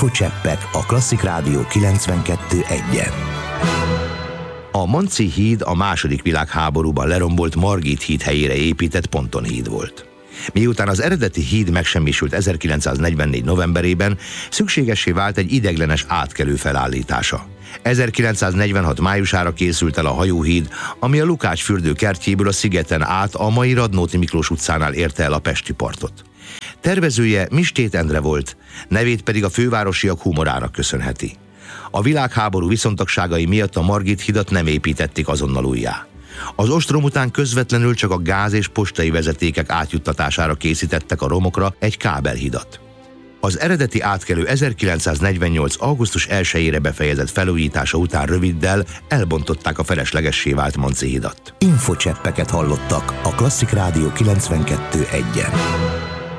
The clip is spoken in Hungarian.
Infocseppek a Klasszik Rádió 92.1-en. A Manci híd a II. Világháborúban lerombolt Margit híd helyére épített pontonhíd volt. Miután az eredeti híd megsemmisült 1944. novemberében, szükségessé vált egy ideiglenes átkelő felállítása. 1946. májusára készült el a hajóhíd, ami a Lukács-fürdő kertjéből a szigeten át a mai Radnóti Miklós utcánál érte el a pesti partot. Tervezője Mistét Endre volt, nevét pedig a fővárosiak humorának köszönheti. A világháború viszontagságai miatt a Margit hidat nem építették azonnal újjá. Az ostrom után közvetlenül csak a gáz- és postai vezetékek átjuttatására készítettek a romokra egy kábelhidat. Az eredeti átkelő 1948. augusztus 1-ére befejezett felújítása után röviddel elbontották a feleslegessé vált Manci hidat. Infocseppeket hallottak a Klasszik Rádió 92.1-en.